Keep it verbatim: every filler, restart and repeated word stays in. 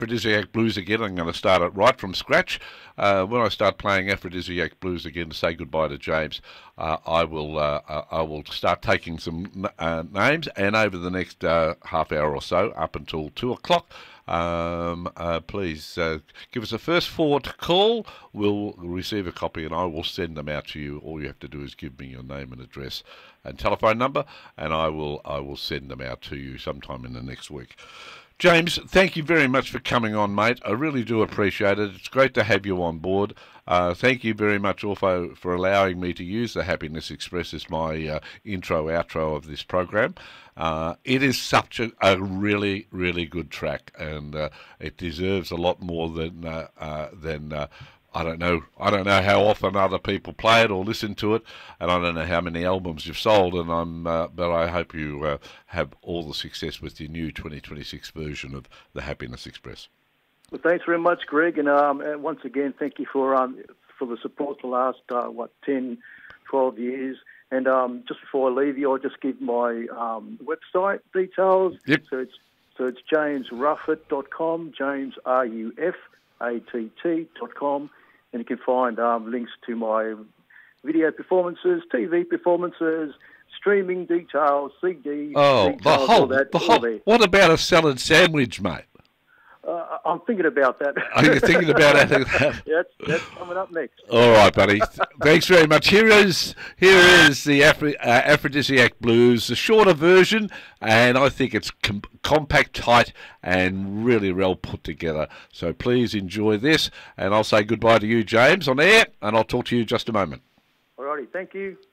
Aphrodisiac Blues again. I'm going to start it right from scratch. Uh, when I start playing Aphrodisiac Blues again to say goodbye to James, uh, I will uh, uh, I will start taking some uh, names, and over the next uh, half hour or so, up until two o'clock, um, uh, please uh, give us the first four to call. We'll receive a copy, and I will send them out to you. All you have to do is give me your name and address and telephone number, and I will I will send them out to you sometime in the next week. James, thank you very much for coming on, mate. I really do appreciate it. It's great to have you on board. Uh, thank you very much also for allowing me to use the Happiness Express as my uh, intro, outro of this program. Uh, it is such a, a really, really good track, and uh, it deserves a lot more than uh, uh, than. Uh, I don't know. I don't know how often other people play it or listen to it, and I don't know how many albums you've sold. And I'm, uh, but I hope you uh, have all the success with your new twenty twenty-six version of the Happiness Express. Well, thanks very much, Greg, and, um, and once again, thank you for um, for the support the last uh, what ten, twelve years. And um, just before I leave you, I'll just give my um, website details. Yep. So it's so it's james ruffett dot com, James R U F A T T dot com. And you can find um, links to my video performances, T V performances, streaming details, C D Oh, details, the whole, all that, the all whole. there. What about a salad sandwich, mate? Uh, I'm thinking about that. Are you thinking about it? that's, that's coming up next. All right, buddy. Thanks very much. Here is here is the Afri- uh, Aphrodisiac Blues, the shorter version, and I think it's com- compact, tight, and really well put together. So please enjoy this, and I'll say goodbye to you, James, on air, and I'll talk to you in just a moment. All righty. Thank you.